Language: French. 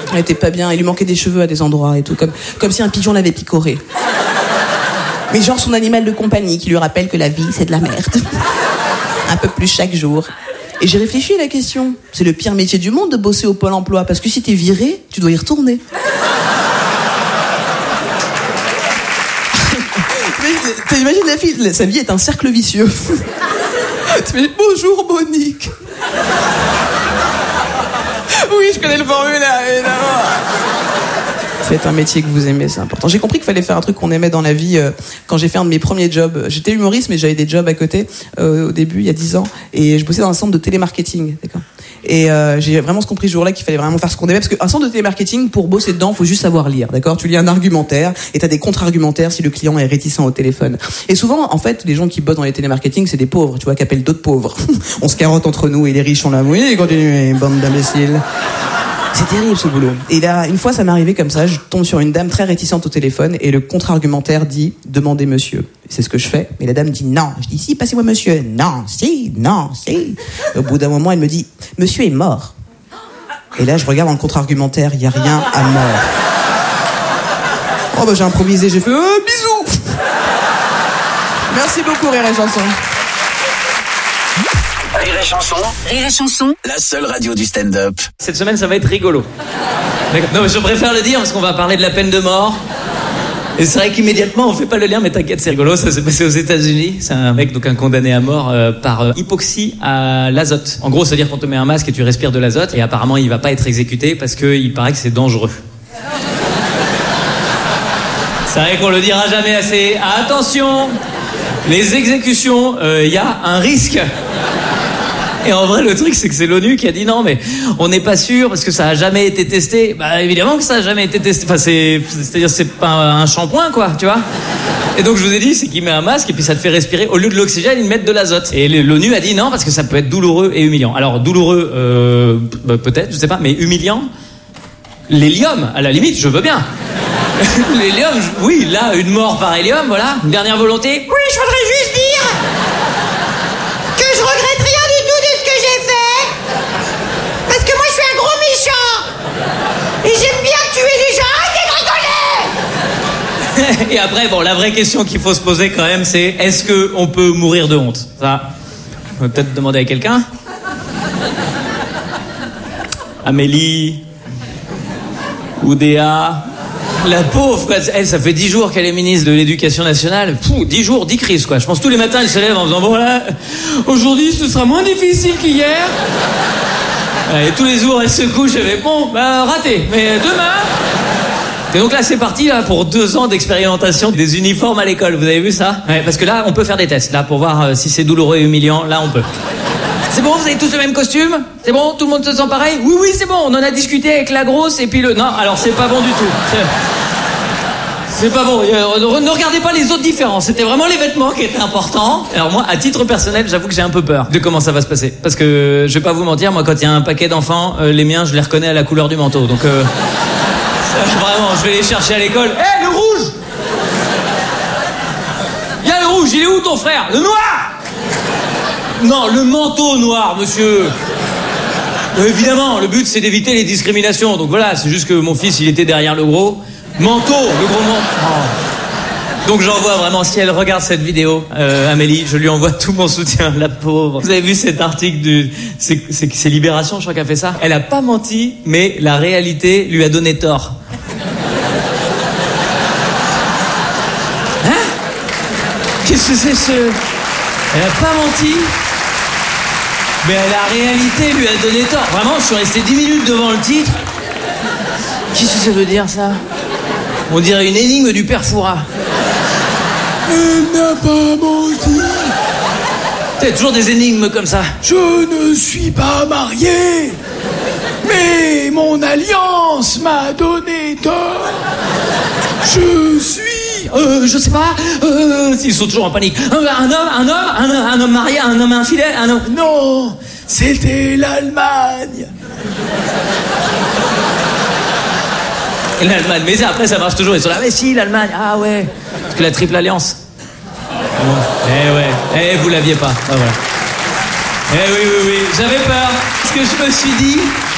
Elle était pas bien, il lui manquait des cheveux à des endroits et tout, comme si un pigeon l'avait picoré. Mais genre son animal de compagnie qui lui rappelle que la vie, c'est de la merde. Un peu plus chaque jour. Et j'ai réfléchi à la question. C'est le pire métier du monde de bosser au Pôle emploi, parce que si t'es viré, tu dois y retourner. T'imagines la fille, sa vie est un cercle vicieux. Tu fais bonjour Monique. Oui, je connais le formulaire, évidemment. Faites un métier que vous aimez, c'est important. J'ai compris qu'il fallait faire un truc qu'on aimait dans la vie quand j'ai fait un de mes premiers jobs. J'étais humoriste, mais j'avais des jobs à côté au début, il y a 10 ans. Et je bossais dans un centre de télémarketing, d'accord. Et j'ai vraiment compris ce jour-là qu'il fallait vraiment faire ce qu'on aimait. Parce qu'un centre de télémarketing, pour bosser dedans, faut juste savoir lire, d'accord. Tu lis un argumentaire et t'as des contre-argumentaires si le client est réticent au téléphone. Et souvent, en fait, les gens qui bossent dans les télémarketing, c'est des pauvres, tu vois, qui appellent d'autres pauvres. On se carotte entre nous et les riches sont là. Oui, continuez, bande d'imbéciles. C'est terrible ce boulot. Et là, une fois ça m'est arrivé comme ça, je tombe sur une dame très réticente au téléphone et le contre-argumentaire dit « Demandez monsieur ». C'est ce que je fais. Mais la dame dit « Non ». Je dis « Si, passez-moi monsieur ». « Non, si, non, si ». Au bout d'un moment, elle me dit « Monsieur est mort ». Et là, je regarde dans le contre-argumentaire, il n'y a rien à mort. Oh bah j'ai improvisé, j'ai fait « Bisous ». Merci beaucoup Rire et Chanson. Rire et Chanson. Rire et Chanson. La seule radio du stand-up. Cette semaine, ça va être rigolo. Non, mais je préfère le dire parce qu'on va parler de la peine de mort. Et c'est vrai qu'immédiatement, on fait pas le lien, mais t'inquiète, c'est rigolo. Ça s'est passé aux États-Unis. C'est un mec, donc un condamné à mort par hypoxie à l'azote. En gros, ça veut dire qu'on te met un masque et tu respires de l'azote. Et apparemment, il va pas être exécuté parce qu'il paraît que c'est dangereux. C'est vrai qu'on le dira jamais assez. Attention, les exécutions, y a un risque. Et en vrai, le truc, c'est que c'est l'ONU qui a dit non, mais on n'est pas sûr parce que ça a jamais été testé. Bah, évidemment que ça a jamais été testé. Enfin, c'est-à-dire, c'est pas un shampoing, quoi, tu vois. Et donc, je vous ai dit, c'est qu'il met un masque et puis ça te fait respirer. Au lieu de l'oxygène, ils mettent de l'azote. Et l'ONU a dit non parce que ça peut être douloureux et humiliant. Alors, douloureux, peut-être, je sais pas, mais humiliant, l'hélium, à la limite, je veux bien. L'hélium, oui, là, une mort par hélium, voilà. Une dernière volonté. Oui, je voudrais juste dire que je regrette rien du tout de ce que j'ai fait. Parce que moi, je suis un gros méchant. Et j'aime bien tuer les gens. Arrêtez de rigoler. Et après, bon, la vraie question qu'il faut se poser quand même, c'est est-ce qu'on peut mourir de honte ? Ça, on peut peut-être demander à quelqu'un. Amélie, Oudéa, la pauvre, quoi. Elle, ça fait 10 jours qu'elle est ministre de l'Éducation nationale. 10 jours, 10 crises, quoi. Je pense tous les matins, elle se lève en disant bon là, aujourd'hui, ce sera moins difficile qu'hier. Et tous les jours, elle se couche, elle fait bon, bah raté, mais demain. Et donc là, c'est parti là pour 2 ans d'expérimentation des uniformes à l'école. Vous avez vu ça ? Ouais, parce que là, on peut faire des tests là pour voir si c'est douloureux et humiliant. Là, on peut. C'est bon, vous avez tous le même costume ? C'est bon, tout le monde se sent pareil ? Oui, oui, c'est bon, on en a discuté avec la grosse et puis le... Non, alors c'est pas bon du tout. C'est pas bon, ne regardez pas les autres différences. C'était vraiment les vêtements qui étaient importants. Alors moi, à titre personnel, j'avoue que j'ai un peu peur de comment ça va se passer. Parce que, je vais pas vous mentir, moi quand il y a un paquet d'enfants, les miens, je les reconnais à la couleur du manteau. Donc, vraiment, je vais les chercher à l'école. Hé, le rouge ! Il y a le rouge, il est où ton frère ? Le noir ! Non, le manteau noir, monsieur. Évidemment, le but c'est d'éviter les discriminations. Donc voilà, c'est juste que mon fils, il était derrière le gros manteau, le gros manteau. Oh. Donc j'envoie vraiment, si elle regarde cette vidéo, Amélie, je lui envoie tout mon soutien, la pauvre. Vous avez vu cet article c'est Libération, je crois qu'elle a fait ça. Elle a pas menti, mais la réalité lui a donné tort. Hein ? Qu'est-ce que c'est ce... Elle a pas menti, mais la réalité lui a donné tort. Vraiment, je suis resté 10 minutes devant le titre. Qu'est-ce que ça veut dire, ça ? On dirait une énigme du père Fouras. Elle n'a pas menti. T'as toujours des énigmes comme ça. Je ne suis pas marié, mais mon alliance m'a donné tort. Je suis... je sais pas. Ils sont toujours en panique. Un homme marié, un homme infidèle, un homme... Non, c'était l'Allemagne. Et l'Allemagne, mais après ça marche toujours. Ils sont là, mais si, l'Allemagne, ah ouais. Parce que la triple alliance. Eh ouais, vous l'aviez pas. Ah, voilà. Oui, j'avais peur. Parce que je me suis dit...